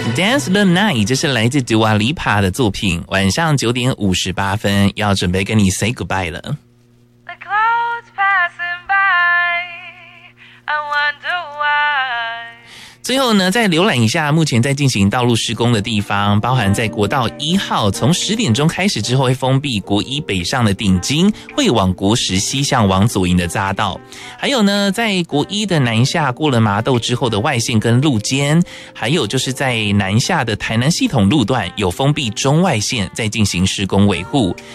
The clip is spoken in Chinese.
Dance the Night， 这是来自 Dua Lipa 的作品。晚上9点58分，要准备跟你 say goodbye 了。 The clouds passing by, I wonder why. 最后呢，再浏览一下目前在进行道路施工的地方，包含在国道1号从10点钟开始之后会封闭国一北上的顶金会往国10西向往左营的匝道，还有呢在国一的南下过了麻豆之后的外线跟路肩，还有就是在南下的台南系统路段有封闭中外线在进行施工维护。